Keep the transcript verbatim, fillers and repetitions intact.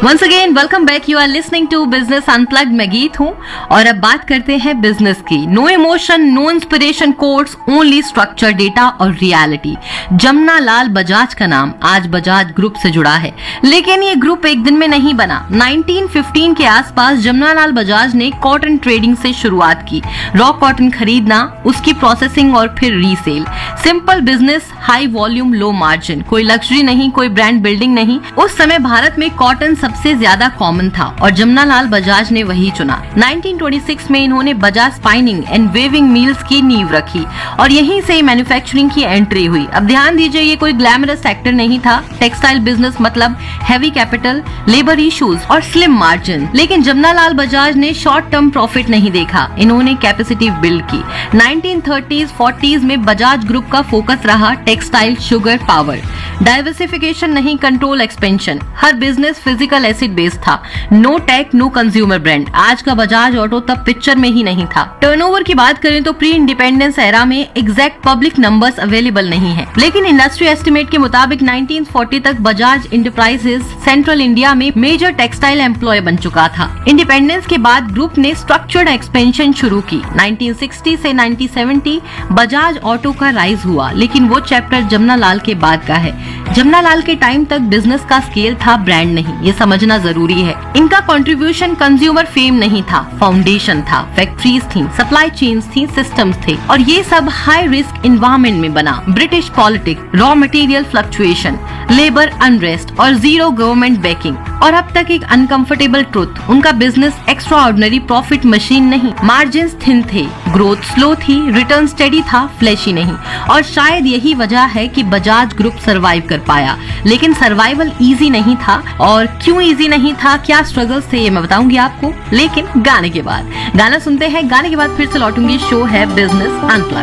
Once again welcome back, you are listening to business unplugged. मैं गीत हूँ और अब बात करते हैं बिजनेस की। No emotion, know inspiration quotes, only structure, data और रियलिटी। जमुना लाल बजाज का नाम आज बजाज ग्रुप से जुड़ा है, लेकिन ये ग्रुप एक दिन में नहीं बना। नाइनटीन फिफ्टीन के आसपास जमुना लाल बजाज ने कॉटन ट्रेडिंग से शुरुआत की। रॉ कॉटन खरीदना, उसकी प्रोसेसिंग और फिर resale. Simple business, high volume, low margin. कोई लग्जरी नहीं, कोई ब्रांड बिल्डिंग नहीं। उस समय भारत में कॉटन सबसे ज्यादा कॉमन था और जमुना लाल बजाज ने वही चुना। नाइनटीन ट्वेंटी सिक्स में इन्होंने Bajaj spinning and waving mills की नींव रखी और यहीं से मैन्युफैक्चरिंग की एंट्री हुई। अब ध्यान दीजिए, ये कोई ग्लैमरस सेक्टर नहीं था। टेक्सटाइल बिजनेस मतलब हैवी कैपिटल, लेबर इश्यूज और स्लिम मार्जिन। लेकिन जमुना लाल बजाज ने शॉर्ट टर्म प्रॉफिट नहीं देखा, इन्होंने कैपेसिटी बिल्ड की। नाइनटीन थर्टीज़ फोर्टीज़ में बजाज ग्रुप का फोकस रहा टेक्सटाइल, शुगर, पावर। डाइवर्सिफिकेशन नहीं, कंट्रोल एक्सपेंशन। हर बिजनेस फिजिकल एसिड बेस्ड था। Know take, no consumer brand. आज का बजाज ऑटो तब पिक्चर में ही नहीं था। टर्नओवर की बात करें तो प्री इंडिपेंडेंस एरा में एग्जैक्ट पब्लिक नंबर्स अवेलेबल नहीं है, लेकिन इंडस्ट्री एस्टिमेट के मुताबिक नाइनटीन फोर्टी तक बजाज इंटरप्राइजेज सेंट्रल इंडिया में मेजर टेक्सटाइल एम्प्लॉय बन चुका था। इंडिपेंडेंस के बाद ग्रुप ने स्ट्रक्चर्ड एक्सपेंशन शुरू की। नाइनटीन सिक्सटी से नाइनटीन सेवेंटी बजाज ऑटो का राइज हुआ, लेकिन वो चैप्टर जमुना लाल के बाद का है। जमुना लाल के टाइम तक बिजनेस का स्केल था, ब्रांड नहीं। ये समझना जरूरी है। इनका कंट्रीब्यूशन कंज्यूमर फेम नहीं था, फाउंडेशन था। फैक्ट्रीज थी, सप्लाई चेन्स थी, सिस्टम्स थे और ये सब हाई रिस्क एनवायरनमेंट में बना। British politics, raw material fluctuation, labour unrest और जीरो गवर्नमेंट बैकिंग। और अब तक एक अनकंफर्टेबल ट्रुथ, उनका business extra ordinary profit machine नहीं। मार्जिन्स थिन थे, ग्रोथ स्लो थी, रिटर्न स्टेडी था, फ्लैशी नहीं। और शायद यही वजह है कि बजाज ग्रुप सरवाइव कर पाया। लेकिन सर्वाइवल इजी नहीं था। और क्यों इजी नहीं था, क्या स्ट्रगल्स थे, ये मैं बताऊंगी आपको, लेकिन गाने के बाद। गाना सुनते हैं, गाने के बाद फिर से लौटूंगी। शो है बिजनेस अनप्लग्ड।